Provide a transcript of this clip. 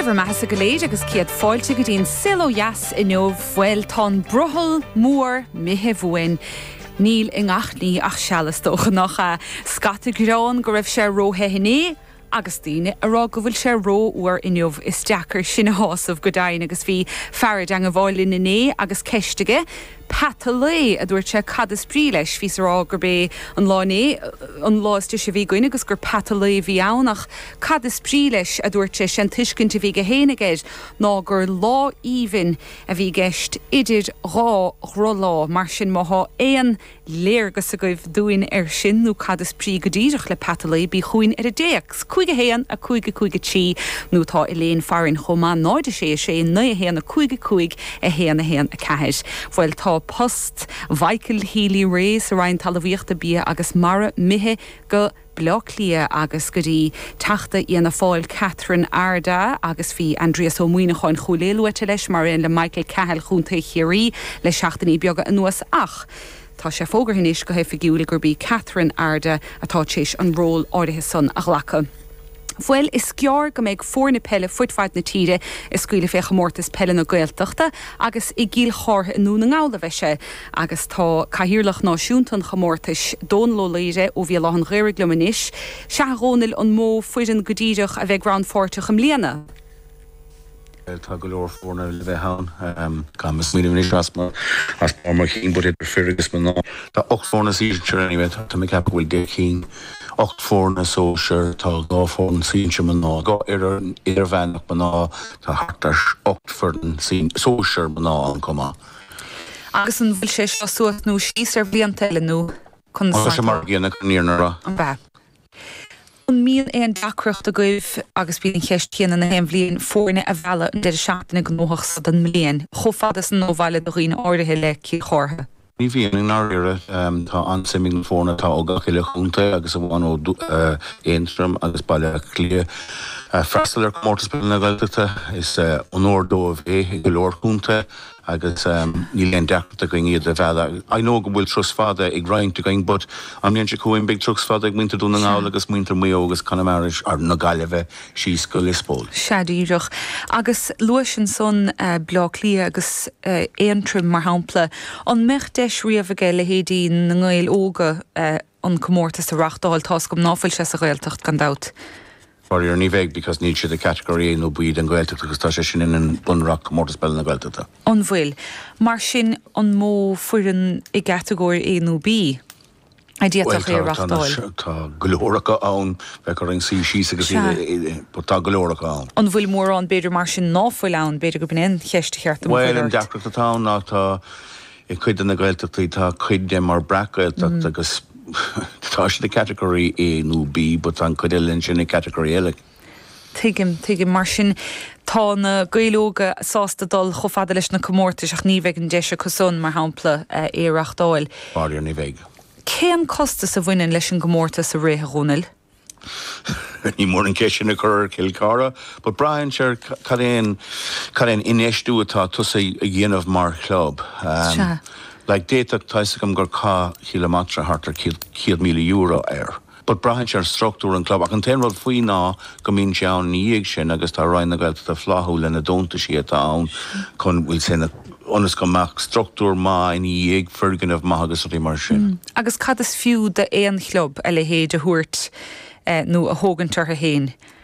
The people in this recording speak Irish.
Ever Massa Galage agus ciad fáilte go dtíon silo jas inniu bhfuil tá brothal mór mithehúin. Níl in achní ach sealastócha nach a scata grán go raibh sé róthe hinné, agus tíine ará go bhfuil sé ró uair inniuh is deachar sinna hásamh go dain agus bhí fearad an bháilin inné agus ceistige. Patalé a dúirt sé cad is prí leis fís rá gur bé an láné an láiste sé bhí goine agus gur patalé bhí annach cad is prí leis a dúirt sé sin tuiscinnte bhí go héanaigéid ná gur lá íbhin a bhí geist idir rá mar sin maitha éon léargus a goibh dúin sin nó cad is prí go díireach le patalé bí chuin ar a déach chuige héan a chuige tí nó tá i léon farin chomá náide sé na héan a chuige a héan a ceis. Bhfuil tá post Michael Healy rééis a rein talíochtta bí agus mara mithe go bloglia agus gorí tachta íana fáil Catherine Arda agus bhí Andreas O'Muine chuin choléluite leis mar le Michael Cahill chunta chéirí le seachtaí beaga an nuas ach. Tá sé fógur hinis go hefigiúla gur bí Catherine Arda atá tééis an ról áirithe son a ghlacha. Bhfuil is cear go méid fórna pelle futfeid na tíre is scuile fé chamórtas pelle na gailteachta agus i gíl chátha inú na ngála bheise agus tá caithíirlach náisiúnta chamórtas dónló léire ó bhí láhan réir glumanis se rónil an mó fuidan godíireach a bheith gran fórteach am léana. Tá go leor fórna le bheith hán gan mas míle munis as mar chin bud it preferigus man ná. Tá 8 fórna síir anyway tá mi cap bhfuil de chin 8 fórna sóisiir tá 2 fórna síir man ná. Gá idir bhenach man ná tá hartar 8 fórna sóisiir man ná an comá. Agus an bhfuil sé seo suat nó síar blianta le nó chun sé mar ghéanana níornara. An bheith. An míon éon deacreacht a goibh agus bíon cheist chéanana na héim bblion fórna a bhela an deidir seachtainna go nóthach sa an mblion. Chofadas an nóbhaile do rion áirithe le cí chortha. Ní bhíon in áire tá ansiming fórna tá ógach le chunta agus a bháin ó éonstrom agus bailile clia. Freistal mórtas pe na gailteachta is an órdómh é go leor chunta agus ní leon deachta go iad a bheile. I know go bhfuil trus fada ag roiint going, but am líon se chuin big trus fada ag muintear dúna ngáil agus muintear mé agus Conamaris ar na gaiileh síos go lispóil. Seadíireach. Agus luasin son blá clia agus éontrim mar hampla an mecht deis riamh le hédí na ngáil óga an comórtas a rachtáil tás gom náfuil se a gailteacht gan dat. Farir ní bheith because níl siad a categorí nó buid an gailteachta agus tá sé sin in bunrach mórtas bell na gailteachta. An bhfuil. Mar sin an mó fuiran i categóir A nó B. A díach é rachtáil. Tá golóracha ann bheith ring síos agus tá golóracha ann. An bhfuil mór an beidir mar sin náfuil ann beidir go bin cheiste cheart. Well an deachreacht atá ná tá i chuid na gailteachtaí tá chuid de mar bracailt agus tá sé de categorí A nó B, but an chuidirlinn sin i categorí eile. Tuigim mar sin tá na gailóga sásta dul chofada leis na comórtas ach ní bheith an deise cosún mar hampla éireachtáil. Farir ní bheith. Céan costas a bhainean leis an gomórtas a réthe rónil? Ní mór an ceisisin a chur Kilcara, but Brian sure cadéon inéisú atá tusa a dhéanamh mar club. Like déach taisagam gur cá kilometre hartar €100,000 air. But Brian sure structúr an club ach an téanrad faoi ná go mín teann níag sin agus tá roiin na gailteachta flathú lena dónta sí atá ann chun bhfuil sinna onas go meach structúr má in íag ferganmh maith agus ruí mar sin. Agus cad is fiú de éon club a le héad a thuirt nó a thógantar a héin.